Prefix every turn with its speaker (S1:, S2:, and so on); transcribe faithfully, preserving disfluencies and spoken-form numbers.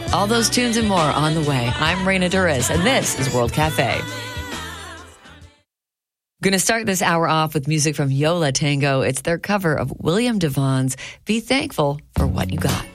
S1: All those tunes and more on the way. I'm Reina Duras, and this is World Cafe. Going to start this hour off with music from Yo La Tengo. It's their cover of William DeVon's Be Thankful for What You Got.